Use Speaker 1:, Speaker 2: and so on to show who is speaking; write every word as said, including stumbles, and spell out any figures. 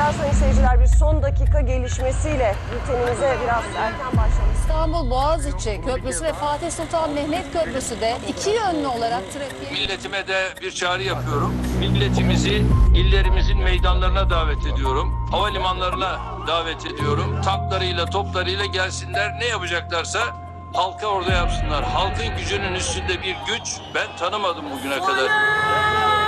Speaker 1: teşekkürler sayın seyirciler. Bir son dakika gelişmesiyle bültenimize biraz erken başlamış.
Speaker 2: İstanbul Boğaziçi Köprüsü ve Fatih Sultan Mehmet Köprüsü de iki yönlü olarak trafiğe...
Speaker 3: Milletime de bir çağrı yapıyorum. Milletimizi illerimizin meydanlarına davet ediyorum. Havalimanlarına davet ediyorum. Tanklarıyla, toplarıyla gelsinler. Ne yapacaklarsa halka orada yapsınlar. Halkın gücünün üstünde bir güç ben tanımadım bugüne kadar.